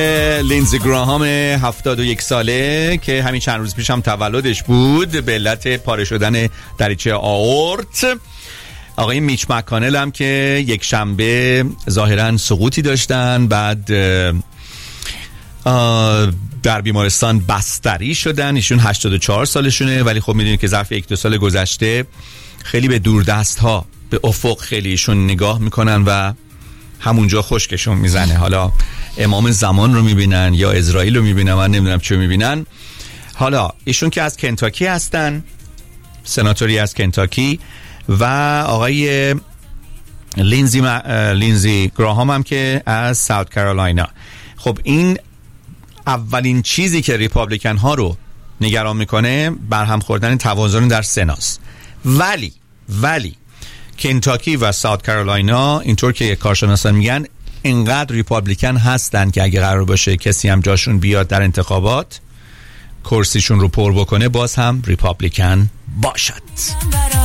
لینزی گراهام 71 ساله که همین چند روز پیش هم تولدش بود به علت پاره شدن دریچه آورت. آقای میچ مکانل هم که یک شنبه ظاهرا سقوطی داشتن، بعد در بیمارستان بستری شدن. ایشون 84 سالشونه، ولی خب میدونید که ظرف 1-2 سال گذشته خیلی به دوردست ها، به افق خیلی ایشون نگاه میکنن و همونجا خشکشون میزنه. حالا امام زمان رو میبینن یا اسرائیل رو میبینن، من نمیدونم چه میبینن. حالا ایشون که از کنتاکی هستن، سناتوری از کنتاکی، و آقای لینزی گراهام هم که از ساوت کارولاینا. خب این اولین چیزی که ریپابلیکن ها رو نگران میکنه برهم خوردن توازن در سناست. ولی کنتاکی و ساوت کارولاینا اینطور که کارشناسان میگن اینقدر ریپابلیکن هستن که اگه قرار باشه کسی هم جاشون بیاد در انتخابات کرسیشون رو پر بکنه باز هم ریپابلیکن باشد.